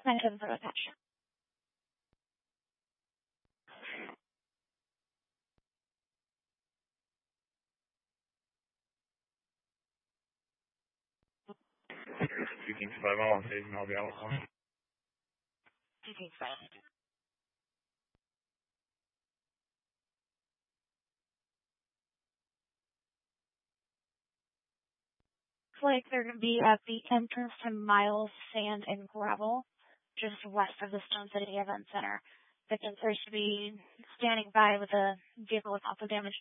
97 photo attached. $2.5 all on stage and I'll be out on it. 2.5. Like they're going to be at the entrance to Miles Sand and Gravel, just west of the Stone City Event Center. Victims are to be standing by with a vehicle with lots of damage.